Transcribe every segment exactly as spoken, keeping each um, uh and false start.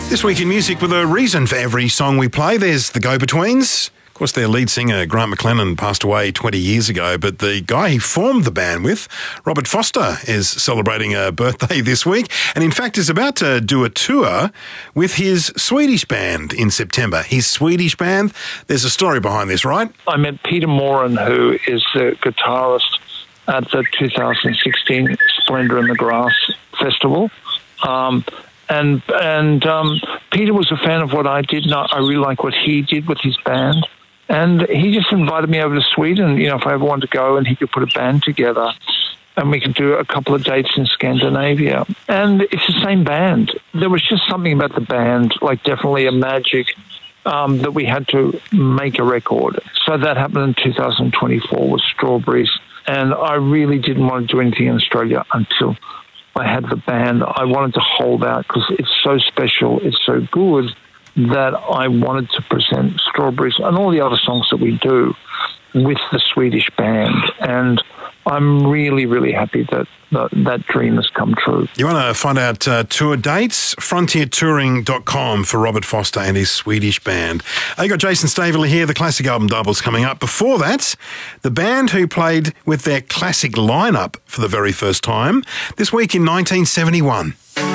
This week in music, with a reason for every song we play, there's the Go-Betweens. Of course, their lead singer, Grant McLennan, passed away twenty years ago, but the guy he formed the band with, Robert Foster, is celebrating a birthday this week, and in fact is about to do a tour with his Swedish band in September. His Swedish band, there's a story behind this, right? I met Peter Moran, who is the guitarist at the two thousand sixteen Splendour in the Grass Festival. Um, and and um, Peter was a fan of what I did, and I really like what he did with his band. And he just invited me over to Sweden, you know, if I ever wanted to go, and he could put a band together and we could do a couple of dates in Scandinavia. And it's the same band. There was just something about the band, like definitely a magic, um, that we had to make a record. So that happened in two thousand twenty-four with Strawberries. And I really didn't want to do anything in Australia until I had the band. I wanted to hold out because it's so special, it's so good, that I wanted to present Strawberries and all the other songs that we do with the Swedish band. And I'm really, really happy that that, that dream has come true. You want to find out uh, tour dates? frontier touring dot com for Robert Foster and his Swedish band. Uh, you got Jason Staveley here, the classic album doubles coming up. Before that, the band who played with their classic lineup for the very first time this week in nineteen seventy-one.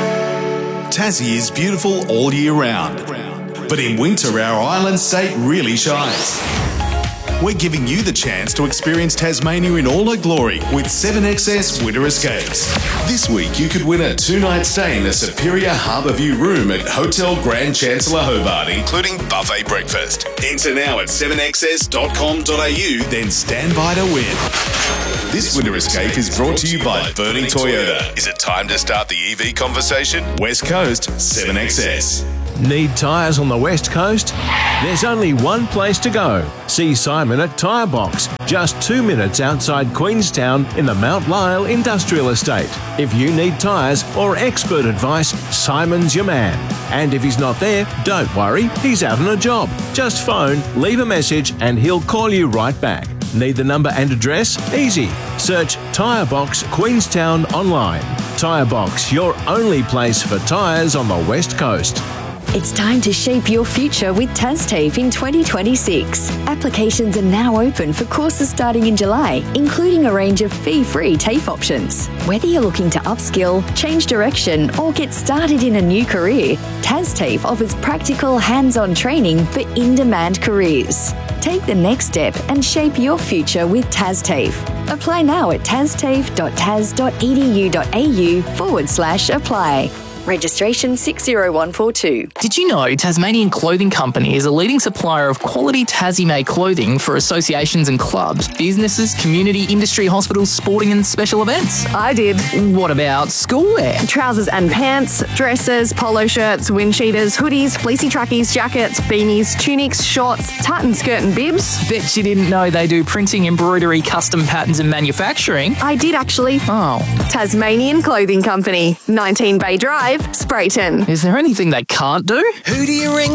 Tassie is beautiful all year round, but in winter our island state really shines. We're giving you the chance to experience Tasmania in all her glory with seven X S Winter Escapes. This week you could win a two-night stay in a superior harbour view room at Hotel Grand Chancellor Hobart, including buffet breakfast. Enter now at seven x s dot com dot a u, then stand by to win. This Winter Escape is brought to you by Burning Toyota. Is it time to start the E V conversation? West Coast, seven X S. Need tyres on the West Coast? There's only one place to go. See Simon at Tyre Box, just two minutes outside Queenstown in the Mount Lyell Industrial Estate. If you need tyres or expert advice, Simon's your man. And if he's not there, don't worry, he's out on a job. Just phone, leave a message and he'll call you right back. Need the number and address? Easy. Search Tyre Box Queenstown online. Tyre Box, your only place for tyres on the West Coast. It's time to shape your future with TasTAFE in twenty twenty-six. Applications are now open for courses starting in July, including a range of fee-free TAFE options. Whether you're looking to upskill, change direction, or get started in a new career, TasTAFE offers practical, hands-on training for in-demand careers. Take the next step and shape your future with TasTAFE. Apply now at tastafe dot tas dot e d u dot a u forward slash apply. Registration six zero one four two. Did you know Tasmanian Clothing Company is a leading supplier of quality Tassie-made clothing for associations and clubs, businesses, community, industry, hospitals, sporting and special events? I did. What about schoolwear? Trousers and pants, dresses, polo shirts, wind cheaters, hoodies, fleecy trackies, jackets, beanies, tunics, shorts, tartan skirt and bibs. Bet you didn't know they do printing, embroidery, custom patterns and manufacturing. I did actually. Oh. Tasmanian Clothing Company, nineteen Bay Drive, Sprayton. Is there anything they can't do? Who do you ring?